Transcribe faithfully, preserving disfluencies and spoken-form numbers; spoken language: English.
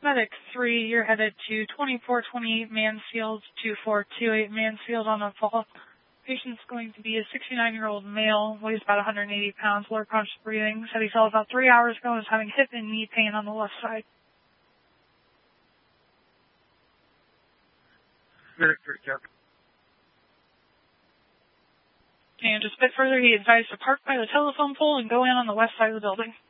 Medic three, you're headed to twenty-four twenty-eight Mansfield, two four two eight Mansfield on a fall. Patient's going to be a sixty-nine-year-old male, weighs about one hundred eighty pounds, lower conscious breathing. Said he saw about three hours ago and is having hip and knee pain on the left side. Medic three, Captain. And just a bit further, he advised to park by the telephone pole and go in on the west side of the building.